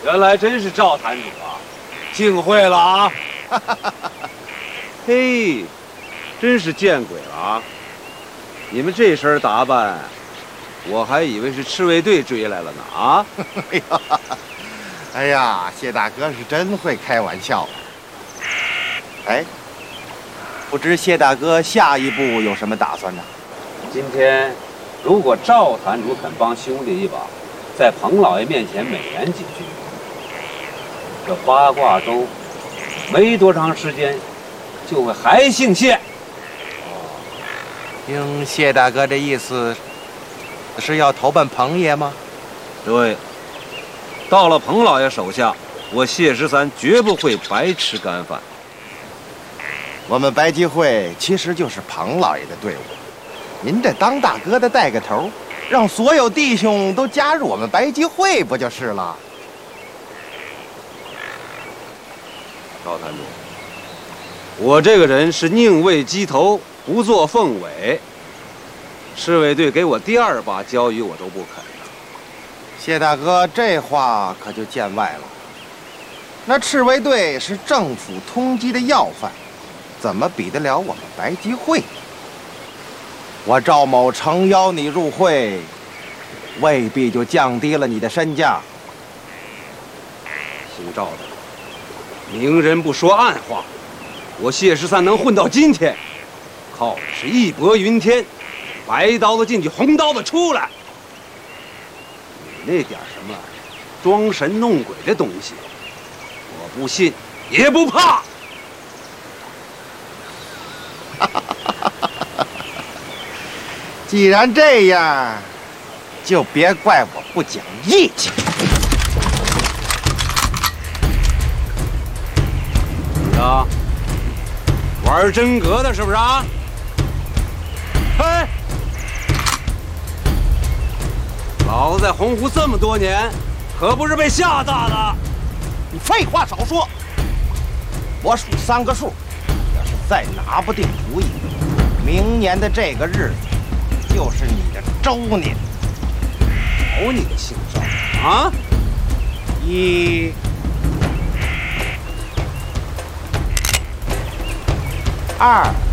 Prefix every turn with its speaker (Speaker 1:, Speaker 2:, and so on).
Speaker 1: 原来真是赵坛主啊，幸会了啊！嘿，真是见鬼了啊！你们这身打扮，我还以为是赤卫队追来了呢啊！
Speaker 2: 哎呀，谢大哥是真会开玩笑。哎，不知谢大哥下一步有什么打算呢？
Speaker 1: 今天，如果赵坛主肯帮兄弟一把，在彭老爷面前美言几句，这八卦粥没多长时间就会还姓谢。
Speaker 2: 听谢大哥这意思，是要投奔彭爷吗？
Speaker 1: 对，到了彭老爷手下，我谢13绝不会白吃干饭。
Speaker 2: 我们白鸡会其实就是彭老爷的队伍，您这当大哥的带个头，让所有弟兄都加入我们白鸡会不就是了？
Speaker 1: 赵坛主，我这个人是宁为鸡头，不做凤尾。赤卫队给我第2把交椅，我都不肯。
Speaker 2: 谢大哥这话可就见外了。那赤卫队是政府通缉的要犯，怎么比得了我们白鸡会？我赵某诚邀你入会，未必就降低了你的身价。
Speaker 1: 姓赵的，明人不说暗话。我谢13能混到今天，靠的是义薄云天，白刀子进去，红刀子出来。你那点什么装神弄鬼的东西，我不信也不怕。
Speaker 2: 既然这样，就别怪我不讲义气。
Speaker 1: 啊，玩真格的是不是啊？嘿，老子在洪湖这么多年，可不是被吓大的。
Speaker 2: 你废话少说，我数3个数，要是再拿不定主意，明年的这个日子就是你的周年。
Speaker 1: 好你个姓赵啊
Speaker 2: ！1、2。